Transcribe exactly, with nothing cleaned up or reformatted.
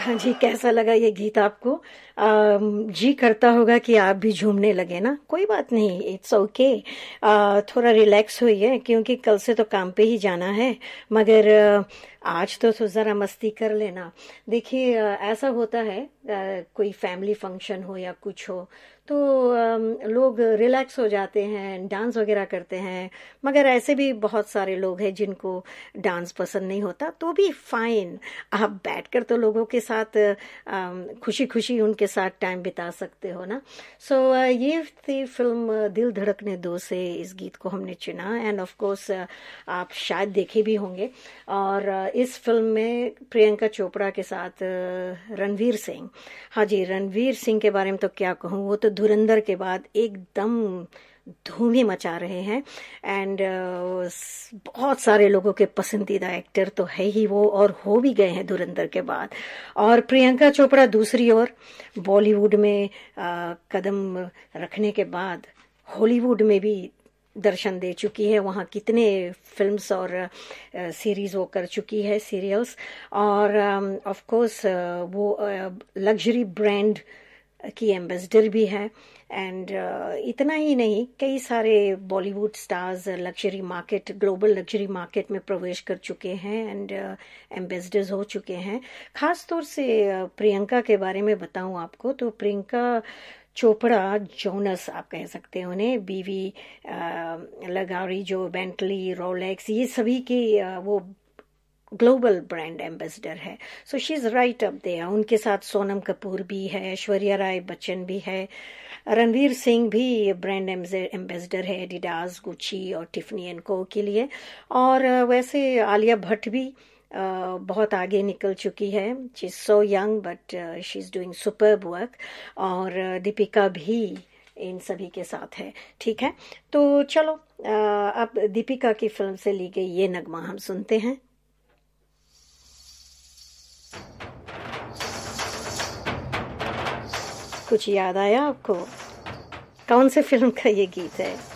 हाँ जी, कैसा लगा ये गीत आपको? अम, जी करता होगा कि आप भी झूमने लगे ना। कोई बात नहीं, इट्स ओके। थोड़ा रिलैक्स होइए क्योंकि कल से तो काम पे ही जाना है। मगर अ, आज तो, तो ज़रा मस्ती कर लेना। देखिए, अ, ऐसा होता है, अ, कोई फैमिली फंक्शन हो या कुछ हो तो अम, लोग रिलैक्स हो जाते हैं, डांस वगैरह करते हैं। मगर ऐसे भी बहुत सारे लोग हैं जिनको डांस पसंद नहीं होता, तो भी फाइन। आप बैठकर तो लोगों के साथ खुशी खुशी उनके साथ टाइम बिता सकते हो ना। सो so, uh, ये थी फिल्म uh, दिल धड़कने दो से इस गीत को हमने चुना। एंड ऑफ कोर्स आप शायद देखे भी होंगे। और uh, इस फिल्म में प्रियंका चोपड़ा के साथ uh, रणवीर सिंह। हाँ जी, रणवीर सिंह के बारे में तो क्या कहूँ, वो तो धुरंधर के बाद एकदम धूम ही मचा रहे हैं। एंड uh, बहुत सारे लोगों के पसंदीदा एक्टर तो है ही वो, और हो भी गए हैं धुरंधर के बाद। और प्रियंका चोपड़ा दूसरी ओर बॉलीवुड में uh, कदम रखने के बाद हॉलीवुड में भी दर्शन दे चुकी है। वहाँ कितने फिल्म्स और सीरीज वो कर चुकी है, सीरियल्स। और ऑफ um, कोर्स uh, वो लग्जरी uh, ब्रांड की एम्बेसडर भी है। एंड uh, इतना ही नहीं, कई सारे Bollywood stars luxury market, global luxury market में प्रवेश कर चुके हैं एंड एम्बेसडर्स हो चुके हैं। खास तौर से uh, प्रियंका के बारे में बताऊं आपको तो प्रियंका चोपड़ा जोनस आप कह सकते हैं उन्हें, बीवी लगारी, जो बेंटली, रोलेक्स, ये सभी की uh, वो ग्लोबल ब्रांड एम्बेसडर है। So she is right up there. उनके साथ सोनम कपूर भी है, ऐश्वर्या राय बच्चन भी है, रणवीर सिंह भी ब्रांड एम्बेसडर है एडिडास, गुची और टिफनी एंड को के लिए। और वैसे आलिया भट्ट भी uh, बहुत आगे निकल चुकी है। She is so young but she is doing superb work. और uh, दीपिका भी इन सभी के साथ है। ठीक है, तो चलो uh, अब दीपिका की फिल्म से ली गई ये नगमा हम सुनते हैं। कुछ याद आया आपको? कौन से फिल्म का ये गीत है?